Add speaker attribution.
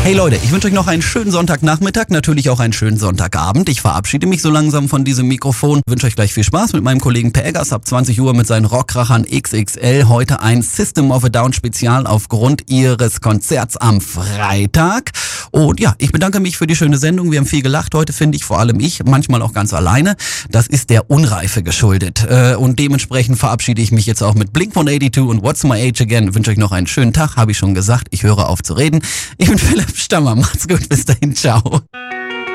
Speaker 1: Hey Leute, ich wünsche euch noch einen schönen Sonntagnachmittag, natürlich auch einen schönen Sonntagabend. Ich verabschiede mich so langsam von diesem Mikrofon. Wünsche euch gleich viel Spaß mit meinem Kollegen Per Eggers ab 20 Uhr mit seinen Rockrachern XXL. Heute ein System of a Down Spezial aufgrund ihres Konzerts am Freitag. Und ja, ich bedanke mich für die schöne Sendung. Wir haben viel gelacht heute, finde ich, vor allem ich, manchmal auch ganz alleine. Das ist der Unreife geschuldet. Und dementsprechend verabschiede ich mich jetzt auch mit Blink-182 und What's My Age Again. Wünsche euch noch einen schönen Tag, habe ich schon gesagt. Ich höre auf zu reden. Ich bin Philipp Stammer. Macht's gut, bis dahin, ciao.